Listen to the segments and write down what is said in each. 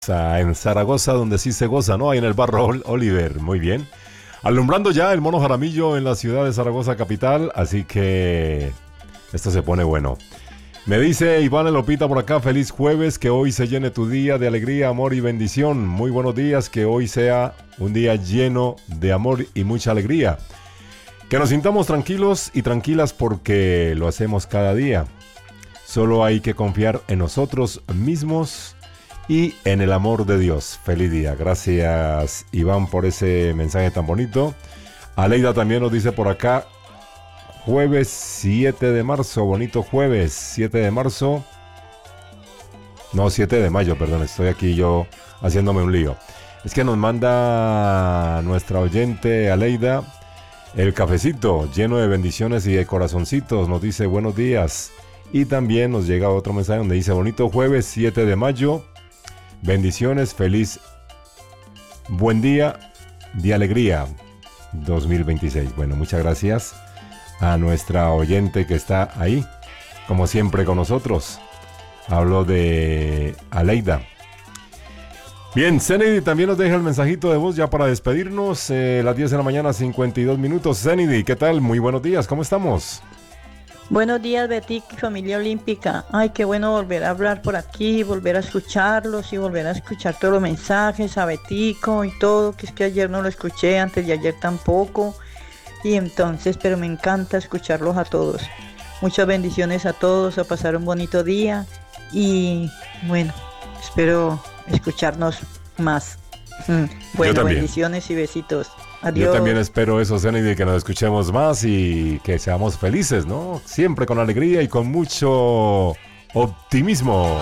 En Zaragoza, donde sí se goza, ¿no? Ahí en el barrio Oliver, muy bien. Alumbrando ya el Mono Jaramillo en la ciudad de Zaragoza capital, así que esto se pone bueno. Me dice Iván Lopita por acá, feliz jueves, que hoy se llene tu día de alegría, amor y bendición. Muy buenos días, que hoy sea un día lleno de amor y mucha alegría. Que nos sintamos tranquilos y tranquilas porque lo hacemos cada día. Solo hay que confiar en nosotros mismos y en el amor de Dios. Feliz día. Gracias, Iván, por ese mensaje tan bonito. Aleida también nos dice por acá, jueves 7 de marzo, bonito jueves, 7 de marzo. No, 7 de mayo, perdón, estoy aquí yo haciéndome un lío. Es que nos manda nuestra oyente Aleida el cafecito lleno de bendiciones y de corazoncitos. Nos dice buenos días. Y también nos llega otro mensaje donde dice bonito jueves 7 de mayo. Bendiciones, feliz buen día de alegría 2026. Bueno, muchas gracias a nuestra oyente que está ahí, como siempre con nosotros. Hablo de Aleida. Bien, Zenidi también nos deja el mensajito de voz ya para despedirnos. Las 10 de la mañana, 52 minutos. Zenidi, ¿qué tal? Muy buenos días, ¿cómo estamos? Buenos días, Betic y familia olímpica. Ay, qué bueno volver a hablar por aquí, volver a escucharlos y volver a escuchar todos los mensajes, a Betico y todo, que es que ayer no lo escuché, antes de ayer tampoco. Y entonces, pero me encanta escucharlos a todos. Muchas bendiciones a todos, a pasar un bonito día y bueno, espero escucharnos más. Bueno, bendiciones y besitos. Adiós. Yo también espero eso, Zenidi, que nos escuchemos más y que seamos felices, ¿no? Siempre con alegría y con mucho optimismo.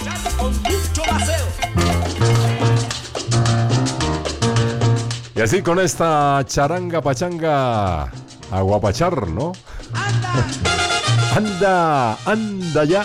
Y así con esta charanga pachanga a guapachar, ¿no? ¡Anda! ¡Anda ya!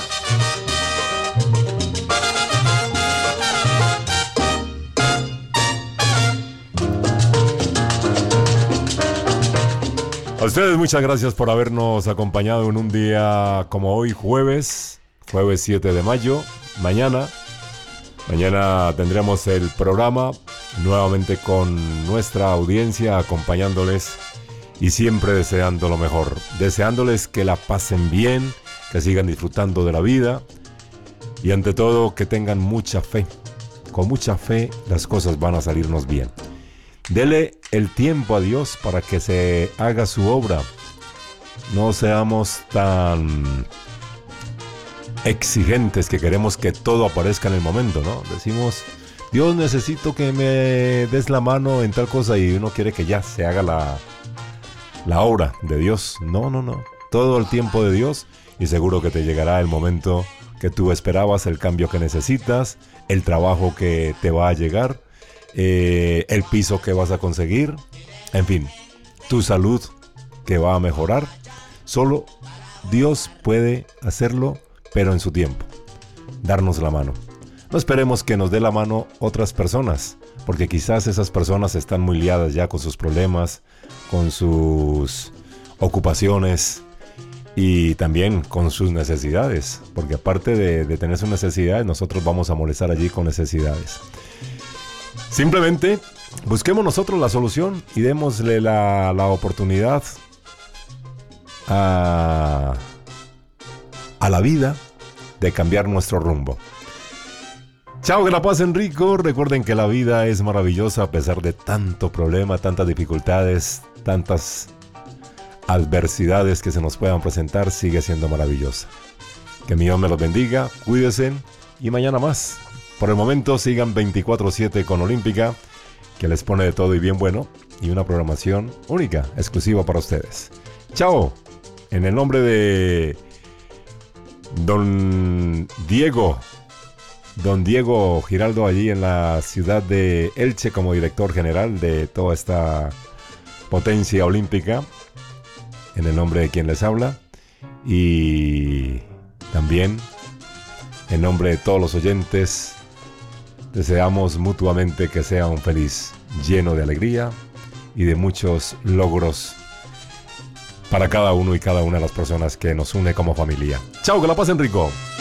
A ustedes muchas gracias por habernos acompañado en un día como hoy, jueves 7 de mayo. Mañana tendremos el programa nuevamente con nuestra audiencia acompañándoles y siempre deseando lo mejor. Deseándoles que la pasen bien, que sigan disfrutando de la vida y ante todo que tengan mucha fe. Con mucha fe las cosas van a salirnos bien. Dele el tiempo a Dios para que se haga su obra. No seamos tan exigentes que queremos que todo aparezca en el momento, ¿no? Decimos, Dios, necesito que me des la mano en tal cosa y uno quiere que ya se haga la obra de Dios. No. Todo el tiempo de Dios y seguro que te llegará el momento que tú esperabas, el cambio que necesitas, el trabajo que te va a llegar. El piso que vas a conseguir, en fin, tu salud que va a mejorar. Solo Dios puede hacerlo, pero en su tiempo, darnos la mano. No esperemos que nos dé la mano otras personas, porque quizás esas personas están muy liadas ya con sus problemas, con sus ocupaciones y también con sus necesidades, porque aparte de tener sus necesidades, nosotros vamos a molestar allí con necesidades. Simplemente busquemos nosotros la solución y démosle la oportunidad a la vida de cambiar nuestro rumbo. Chao, que la pasen rico. Recuerden que la vida es maravillosa a pesar de tanto problema, tantas dificultades, tantas adversidades que se nos puedan presentar. Sigue siendo maravillosa. Que mi Dios me los bendiga, cuídense y mañana más. Por el momento sigan 24/7 con Olímpica, que les pone de todo y bien bueno, y una programación única, exclusiva para ustedes. Chao, en el nombre de Don Diego Giraldo, allí en la ciudad de Elche, como director general de toda esta potencia olímpica, en el nombre de quien les habla, y también en nombre de todos los oyentes, deseamos mutuamente que sea un feliz, lleno de alegría y de muchos logros para cada uno y cada una de las personas que nos une como familia. Chao, que la pasen rico.